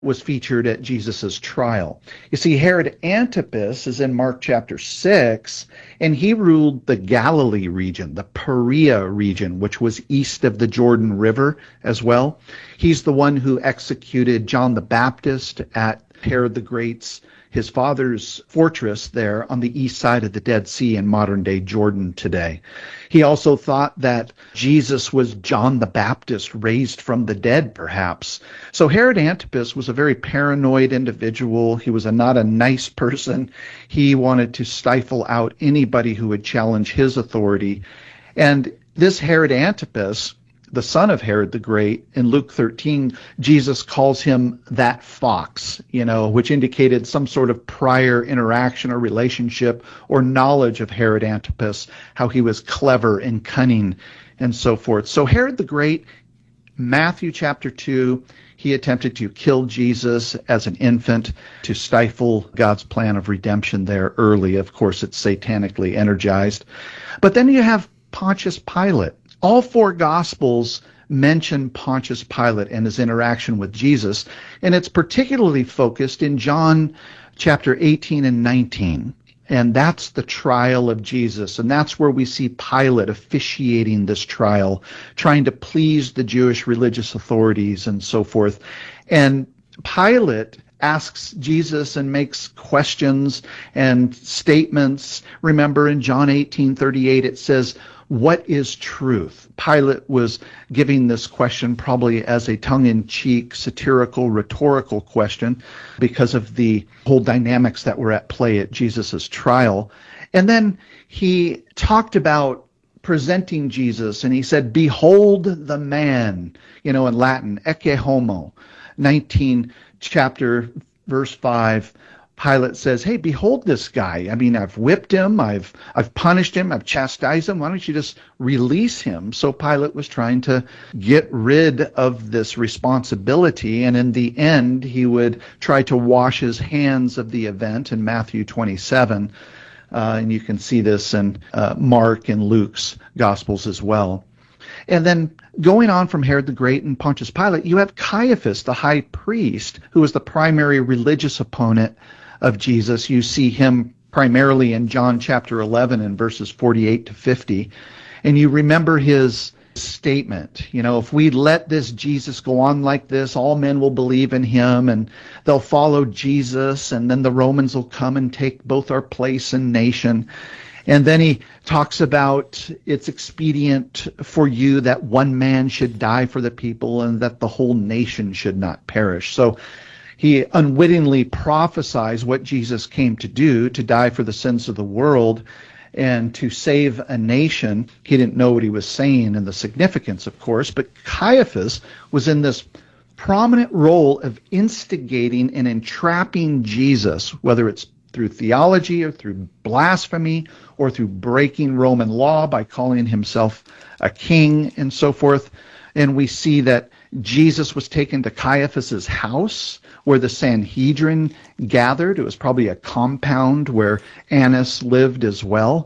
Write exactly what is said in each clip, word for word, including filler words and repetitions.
was featured at Jesus' trial. You see, Herod Antipas is in Mark chapter six, and he ruled the Galilee region, the Perea region, which was east of the Jordan River as well. He's the one who executed John the Baptist at Herod the Great's, his father's fortress there on the east side of the Dead Sea in modern-day Jordan today. He also thought that Jesus was John the Baptist raised from the dead, perhaps. So Herod Antipas was a very paranoid individual. He was a, not a nice person. He wanted to stifle out anybody who would challenge his authority. And this Herod Antipas, the son of Herod the Great, in Luke thirteen, Jesus calls him that fox, you know, which indicated some sort of prior interaction or relationship or knowledge of Herod Antipas, how he was clever and cunning and so forth. So Herod the Great, Matthew chapter two, he attempted to kill Jesus as an infant to stifle God's plan of redemption there early. Of course, it's satanically energized. But then you have Pontius Pilate. All four Gospels mention Pontius Pilate and his interaction with Jesus, and it's particularly focused in John chapter eighteen and nineteen. And that's the trial of Jesus, and that's where we see Pilate officiating this trial, trying to please the Jewish religious authorities and so forth. And Pilate asks Jesus and makes questions and statements. Remember in John eighteen thirty-eight it says, "What is truth?" Pilate was giving this question probably as a tongue-in-cheek, satirical, rhetorical question because of the whole dynamics that were at play at Jesus' trial. And then he talked about presenting Jesus, and he said, "Behold the man," you know, in Latin, ecce homo. nineteen chapter, verse five. Pilate says, "Hey, behold this guy. I mean, I've whipped him, I've I've punished him, I've chastised him. Why don't you just release him?" So Pilate was trying to get rid of this responsibility, and in the end, he would try to wash his hands of the event in Matthew twenty-seven. Uh, and you can see this in uh, Mark and Luke's Gospels as well. And then going on from Herod the Great and Pontius Pilate, you have Caiaphas, the high priest, who was the primary religious opponent of Jesus. You see him primarily in John chapter eleven and verses forty-eight to fifty. And you remember his statement, you know, if we let this Jesus go on like this, all men will believe in him and they'll follow Jesus, and then the Romans will come and take both our place and nation. And then he talks about it's expedient for you that one man should die for the people and that the whole nation should not perish. So he unwittingly prophesies what Jesus came to do, to die for the sins of the world and to save a nation. He didn't know what he was saying and the significance, of course, but Caiaphas was in this prominent role of instigating and entrapping Jesus, whether it's through theology or through blasphemy or through breaking Roman law by calling himself a king and so forth. And we see that Jesus was taken to Caiaphas's house where the Sanhedrin gathered. It was probably a compound where Annas lived as well.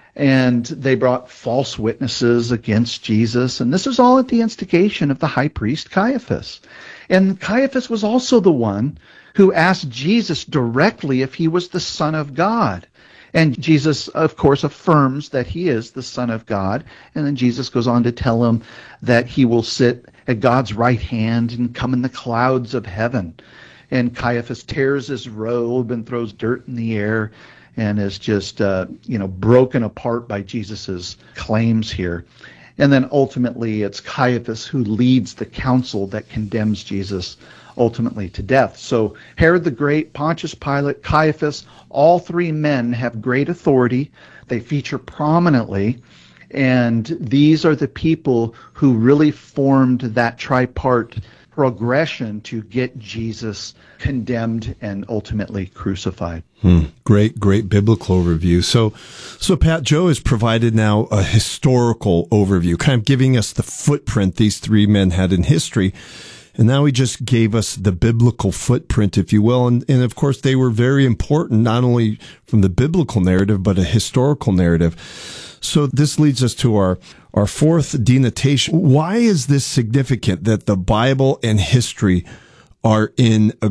And they brought false witnesses against Jesus. And this is all at the instigation of the high priest Caiaphas. And Caiaphas was also the one who asked Jesus directly if he was the Son of God. And Jesus, of course, affirms that he is the Son of God. And then Jesus goes on to tell him that he will sit at God's right hand and come in the clouds of heaven. And Caiaphas tears his robe and throws dirt in the air and is just, uh, you know, broken apart by Jesus's claims here. And then ultimately it's Caiaphas who leads the council that condemns Jesus ultimately to death. So Herod the Great, Pontius Pilate, Caiaphas, all three men have great authority. They feature prominently. And these are the people who really formed that tripart progression to get Jesus condemned and ultimately crucified. Hmm. Great, great biblical overview. So, so Pat, Joe has provided now a historical overview, kind of giving us the footprint these three men had in history. And now he just gave us the biblical footprint, if you will. And, and of course, they were very important, not only from the biblical narrative, but a historical narrative. So this leads us to our, our fourth denotation. Why is this significant that the Bible and history are in a